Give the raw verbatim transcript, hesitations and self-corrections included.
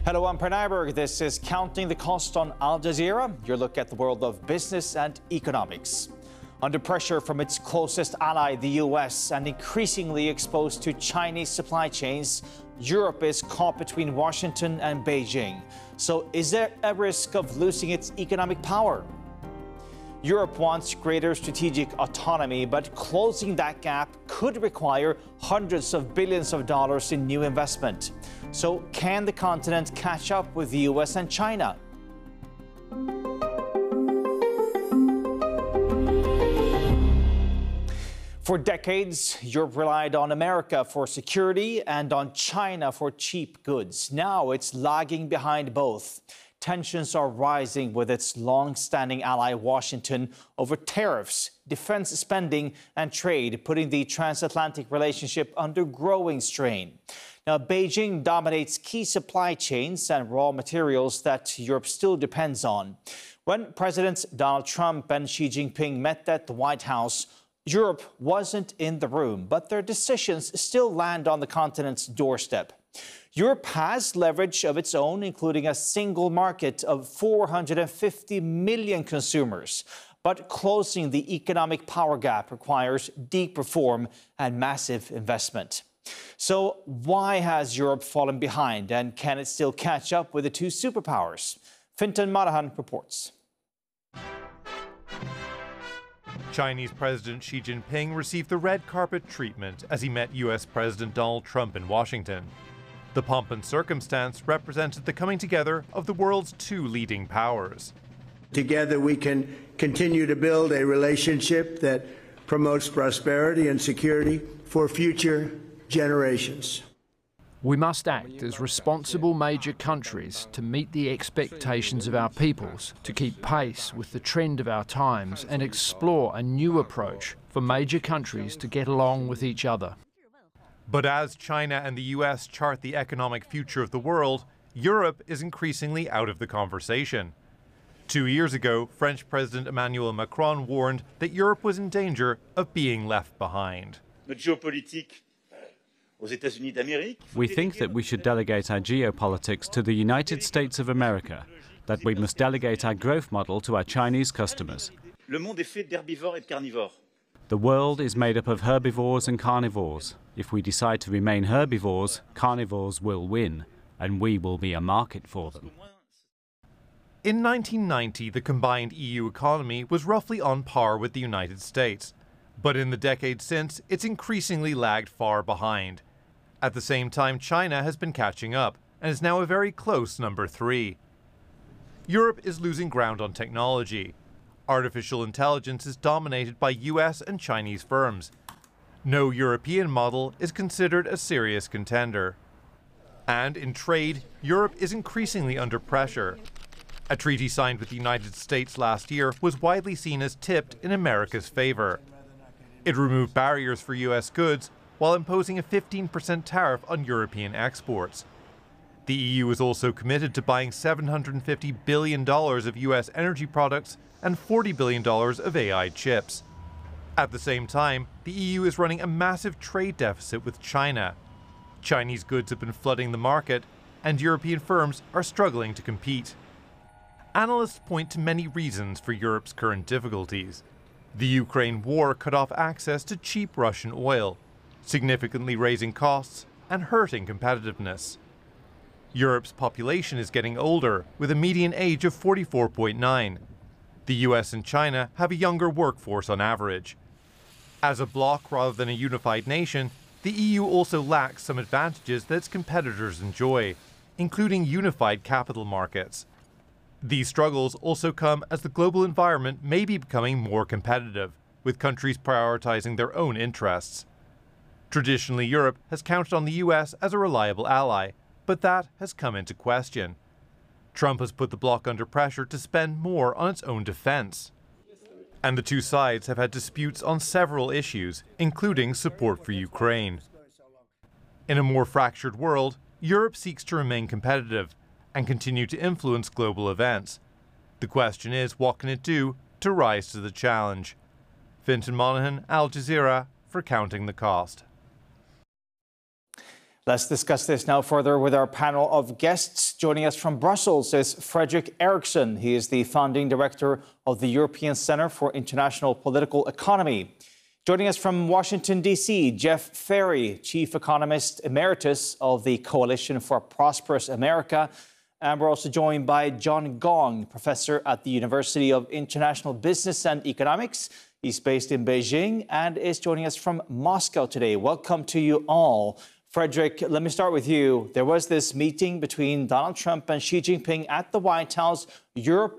Hello, I'm Pranayberg. This is Counting the Cost on Al Jazeera, your look at the world of business and economics. Under pressure from its closest ally, the U S, and increasingly exposed to Chinese supply chains, Europe is caught between Washington and Beijing. So is there a risk of losing its economic power? Europe wants greater strategic autonomy, but closing that gap could require hundreds of billions of dollars in new investment. So can the continent catch up with the U S and China? For decades, Europe relied on America for security and on China for cheap goods. Now it's lagging behind both. Tensions are rising with its long-standing ally Washington over tariffs, defense spending and trade, putting the transatlantic relationship under growing strain. Now, Beijing dominates key supply chains and raw materials that Europe still depends on. When Presidents Donald Trump and Xi Jinping met at the White House, Europe wasn't in the room, but their decisions still land on the continent's doorstep. Europe has leverage of its own, including a single market of four hundred fifty million consumers. But closing the economic power gap requires deep reform and massive investment. So why has Europe fallen behind, and can it still catch up with the two superpowers? Fintan Marahan reports. Chinese President Xi Jinping received the red carpet treatment as he met U S President Donald Trump in Washington. The pomp and circumstance represented the coming together of the world's two leading powers. Together we can continue to build a relationship that promotes prosperity and security for future generations. We must act as responsible major countries to meet the expectations of our peoples, to keep pace with the trend of our times and explore a new approach for major countries to get along with each other. But as China and the U S chart the economic future of the world, Europe is increasingly out of the conversation. Two years ago, French President Emmanuel Macron warned that Europe was in danger of being left behind. We think that we should delegate our geopolitics to the United States of America, that we must delegate our growth model to our Chinese customers. The world is made up of herbivores and carnivores. If we decide to remain herbivores, carnivores will win, and we will be a market for them. In nineteen ninety, the combined E U economy was roughly on par with the United States. But in the decades since, it's increasingly lagged far behind. At the same time, China has been catching up and is now a very close number three. Europe is losing ground on technology. Artificial intelligence is dominated by U S and Chinese firms. No European model is considered a serious contender. And in trade, Europe is increasingly under pressure. A treaty signed with the United States last year was widely seen as tipped in America's favor. It removed barriers for U S goods while imposing a fifteen percent tariff on European exports. The E U is also committed to buying seven hundred fifty billion dollars of U S energy products and forty billion dollars of A I chips. At the same time, the E U is running a massive trade deficit with China. Chinese goods have been flooding the market, and European firms are struggling to compete. Analysts point to many reasons for Europe's current difficulties. The Ukraine war cut off access to cheap Russian oil, significantly raising costs and hurting competitiveness. Europe's population is getting older, with a median age of forty-four point nine. The U S and China have a younger workforce on average. As a bloc rather than a unified nation, the E U also lacks some advantages that its competitors enjoy, including unified capital markets. These struggles also come as the global environment may be becoming more competitive, with countries prioritizing their own interests. Traditionally, Europe has counted on the U S as a reliable ally, but that has come into question. Trump has put the bloc under pressure to spend more on its own defense. And the two sides have had disputes on several issues, including support for Ukraine. In a more fractured world, Europe seeks to remain competitive and continue to influence global events. The question is, what can it do to rise to the challenge? Fintan Monaghan, Al Jazeera, for Counting the Cost. Let's discuss this now further with our panel of guests. Joining us from Brussels is Fredrik Eriksson. He is the founding director of the European Center for International Political Economy. Joining us from Washington, D C, Jeff Ferry, chief economist emeritus of the Coalition for Prosperous America. And we're also joined by John Gong, professor at the University of International Business and Economics. He's based in Beijing and is joining us from Moscow today. Welcome to you all. Fredrik, let me start with you. There was this meeting between Donald Trump and Xi Jinping at the White House. Europe